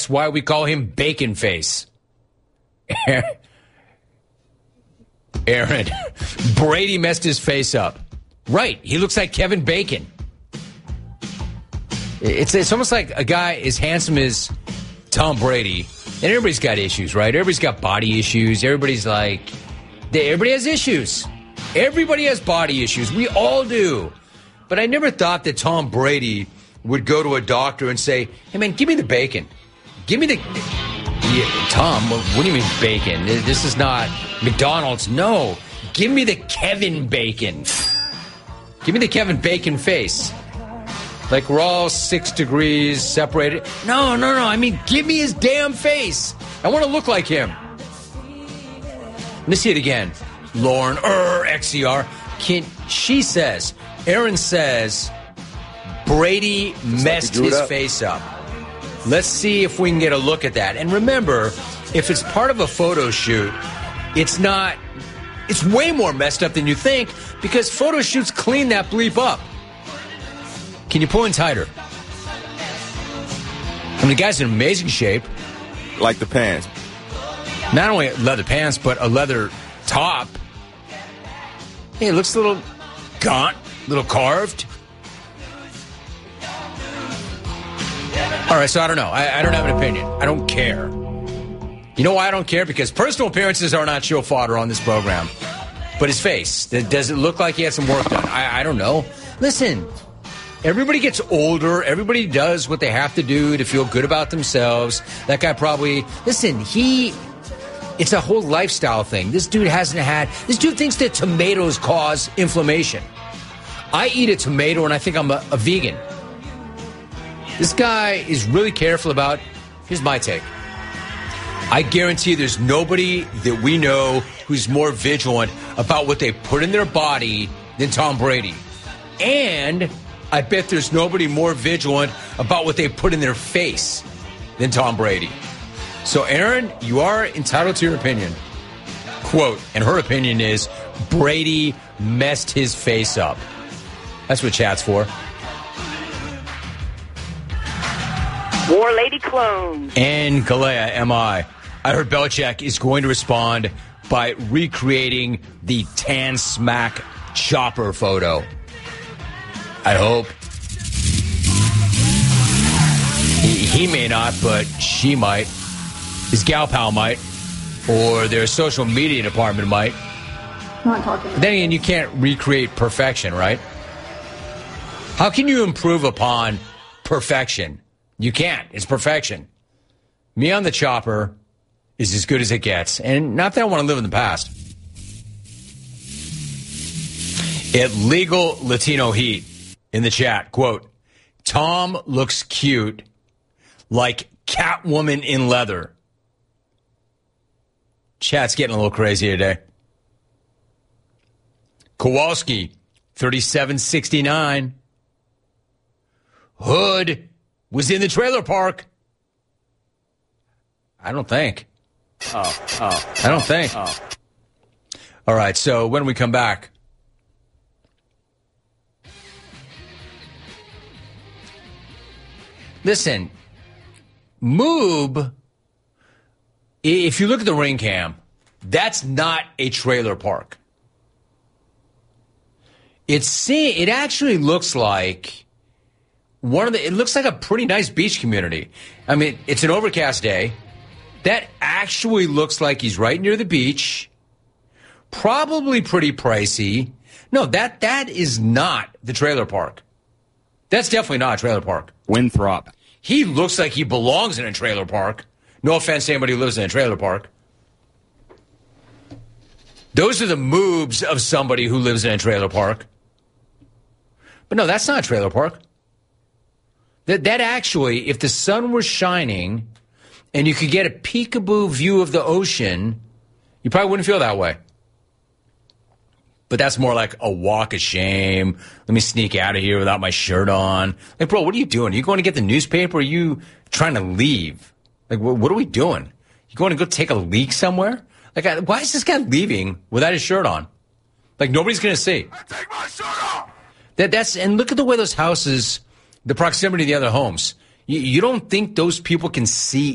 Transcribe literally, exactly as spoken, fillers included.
That's why we call him Bacon Face. Aaron, Brady messed his face up. Right, he looks like Kevin Bacon. It's it's almost like a guy as handsome as Tom Brady, and everybody's got issues, right? Everybody's got body issues. Everybody's like, everybody has issues. Everybody has body issues. We all do. But I never thought that Tom Brady would go to a doctor and say, hey, man, give me the bacon. Give me the... Yeah, Tom, what do you mean bacon? This is not McDonald's. No, give me the Kevin Bacon. Give me the Kevin Bacon face. Like we're all six degrees separated. No, no, no. I mean, give me his damn face. I want to look like him. Let me see it again. Lauren, er, X E R. Can, she says, Aaron says, Brady Just messed like his up. face up. Let's see if we can get a look at that. And remember, if it's part of a photo shoot, it's not, it's way more messed up than you think because photo shoots clean that bleep up. Can you pull in tighter? I mean, the guy's in amazing shape. Like the pants. Not only leather pants, but a leather top. Hey, it looks a little gaunt, a little carved. All right, so I don't know. I, I don't have an opinion. I don't care. You know why I don't care? Because personal appearances are not show fodder on this program. But his face, does it look like he had some work done? I, I don't know. Listen, everybody gets older. Everybody does what they have to do to feel good about themselves. That guy probably, listen, he, it's a whole lifestyle thing. This dude hasn't had, this dude thinks that tomatoes cause inflammation. I eat a tomato and I think I'm a, a vegan. This guy is really careful about, here's my take. I guarantee there's nobody that we know who's more vigilant about what they put in their body than Tom Brady. And I bet there's nobody more vigilant about what they put in their face than Tom Brady. So, Aaron, you are entitled to your opinion. Quote, and her opinion is, Brady messed his face up. That's what chat's for. War Lady Clone. And Kalea, am I. I heard Belichick is going to respond by recreating the tan smack chopper photo. I hope. He, he may not, but she might. His gal pal might. Or their social media department might. Not talking. Then again, you can't recreate perfection, right? How can you improve upon perfection? You can't. It's perfection. Me on the chopper is as good as it gets. And not that I want to live in the past. At Legal Latino Heat in the chat, quote, Tom looks cute like Catwoman in leather. Chat's getting a little crazy today. Kowalski, thirty-seven sixty-nine. Hood was in the trailer park. I don't think. Oh, oh. I don't think. Oh. All right, so when we come back, listen, Moob, if you look at the ring cam, that's not a trailer park. It's it actually looks like one of the. It looks like a pretty nice beach community. I mean, it's an overcast day. That actually looks like he's right near the beach. Probably pretty pricey. No, that that is not the trailer park. That's definitely not a trailer park. Winthrop. He looks like he belongs in a trailer park. No offense to anybody who lives in a trailer park. Those are the moves of somebody who lives in a trailer park. But no, that's not a trailer park. That that actually, if the sun were shining and you could get a peekaboo view of the ocean, you probably wouldn't feel that way. But that's more like a walk of shame. Let me sneak out of here without my shirt on. Like, bro, what are you doing? Are you going to get the newspaper? Or are you trying to leave? Like, what, what are we doing? You going to go take a leak somewhere? Like, I, why is this guy leaving without his shirt on? Like, nobody's going to see. I take my shirt off. That, that's, and look at the way those houses, the proximity of the other homes. You, you don't think those people can see